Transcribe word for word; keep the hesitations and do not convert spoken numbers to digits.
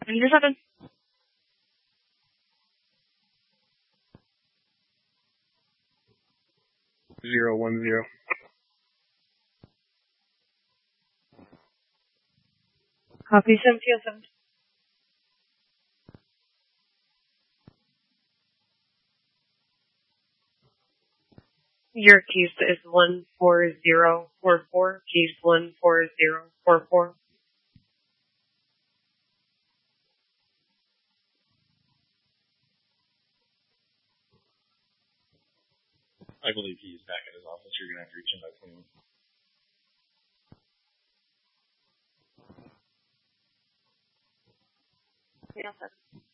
Passenger seven. Zero one zero. Copy seventy oh seven. Your case is one four zero four four. Case one four zero four four. I believe he's back at his office. You're going to have to reach him by phone. Yes, sir.